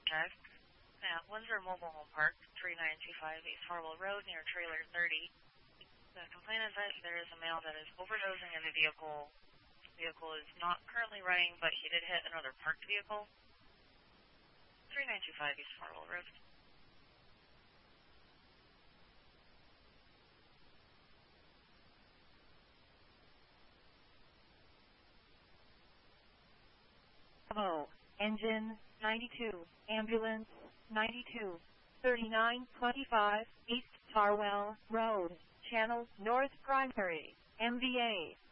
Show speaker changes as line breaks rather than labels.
contact at Windsor Mobile Home Park, 3925 East Harwell Road near Trailer 30. The complaint is that there is a male that is overdosing in the vehicle. The vehicle is not currently running, but he did hit another parked vehicle. 3925 East Harwell Road.
Bravo, engine 92, ambulance 92, 3925 East Harwell Road, channel north primary, MVA